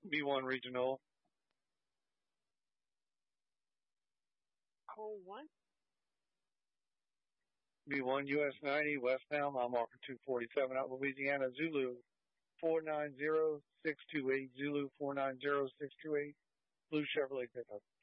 B1 Regional. Call 1. B1 US 90 westbound, mile marker 247 out Louisiana, Zulu 490628, Zulu 490628, blue Chevrolet pickup.